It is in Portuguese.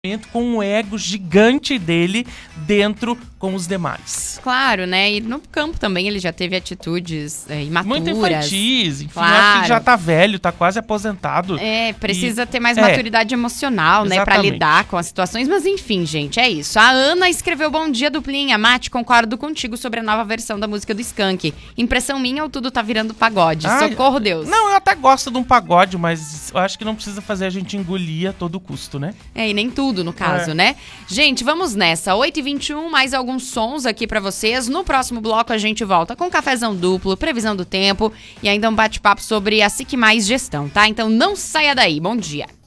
com um ego gigante dele dentro com os demais. Claro, né? E no campo também ele já teve atitudes imaturas. Muito infantis, enfim, claro. acho que ele já tá velho, tá quase aposentado. Precisa ter mais maturidade emocional, né? Pra lidar com as situações, mas enfim, gente, é isso. A Ana escreveu: bom dia, duplinha. Mate, concordo contigo sobre a nova versão da música do Skank. Impressão minha ou tudo tá virando pagode? Socorro, Deus. Não, eu até gosto de um pagode, mas eu acho que não precisa fazer a gente engolir a todo custo, né? E nem tudo, no caso, né? Gente, vamos nessa. 8h21, mais alguns sons aqui pra vocês. No próximo bloco a gente volta com cafezão duplo, previsão do tempo e ainda um bate-papo sobre a SIC Mais Gestão, tá? Então não saia daí. Bom dia.